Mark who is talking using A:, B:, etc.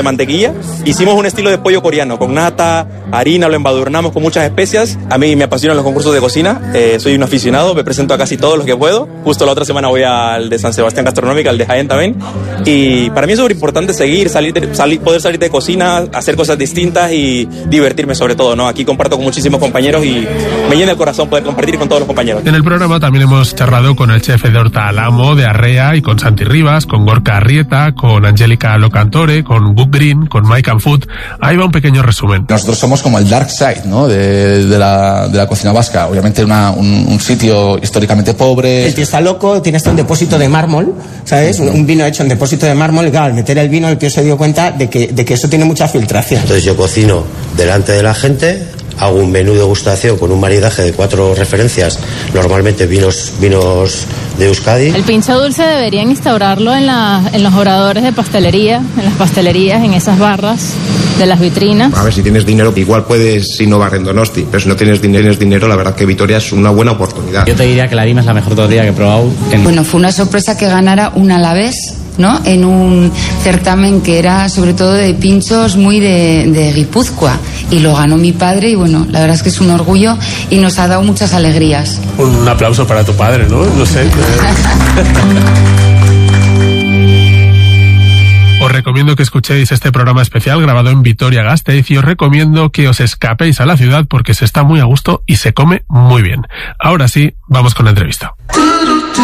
A: de mantequilla. Hicimos un estilo de pollo coreano con nata, harina, lo embadurnamos con muchas especias. A mí me apasionan los concursos de cocina, soy un aficionado, me presento a casi todos los que puedo. Justo la otra semana voy al de San Sebastián Gastronómica, al de Jaén también. Y para mí es súper importante poder salir de cocina, hacer cosas distintas y divertirme sobre todo, ¿no? Aquí comparto con muchísimos compañeros y me llena el corazón poder compartir con todos los compañeros.
B: En el programa también hemos charlado con el chef de Horta Alamo de Arrea y con Santi Rivas, con Gorka Arrieta, con Angélica Locantore, con Book Green, con Mike and Food. Ahí va un pequeño resumen.
C: Nosotros somos como el dark side, ¿no? de la cocina vasca. Obviamente un sitio históricamente pobre.
D: El tío está loco, tiene hasta un depósito de mármol, ¿sabes? Un vino hecho en depósito de mármol, y claro, al meter el vino el tío se dio cuenta de que eso tiene mucha filtración.
E: Entonces yo cocino delante de la gente, hago un menú de degustación con un maridaje de 4 referencias, normalmente vinos de Euskadi.
F: El pincho dulce deberían instaurarlo en los obradores de pastelería, en las pastelerías, en esas barras de las vitrinas.
G: A ver, si tienes dinero, igual puedes innovar en Donosti, pero si no tienes dinero, la verdad que Vitoria es una buena oportunidad.
H: Yo te diría que la Lima es la mejor tortilla que he probado.
I: Bueno, fue una sorpresa que ganara un Alavés, ¿no? En un certamen que era sobre todo de pinchos muy de Guipúzcoa, y lo ganó mi padre, y bueno, la verdad es que es un orgullo y nos ha dado muchas alegrías.
B: Un aplauso para tu padre, ¿no? No sé. Os recomiendo que escuchéis este programa especial grabado en Vitoria-Gasteiz y os recomiendo que os escapéis a la ciudad porque se está muy a gusto y se come muy bien. Ahora sí, vamos con la entrevista.